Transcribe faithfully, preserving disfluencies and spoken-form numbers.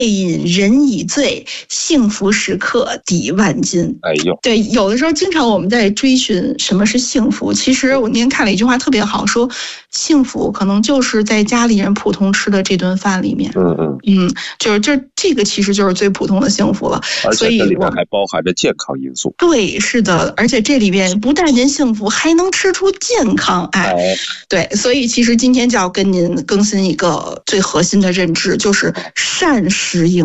饮人以醉，幸福时刻抵万金。 哎呦， 对，有的时候经常我们在追寻什么是幸福，其实我那天看了一句话特别好，说幸福可能就是在家里人普通吃的这顿饭里面。 嗯嗯嗯，就是这这个其实就是最普通的幸福了。 而且这里面还包含着健康因素。 对，是的，而且这里边不但您幸福，还能吃出健康。哎， 哎对，所以其实今天就要跟您更新一个最核心的认知，就是善食营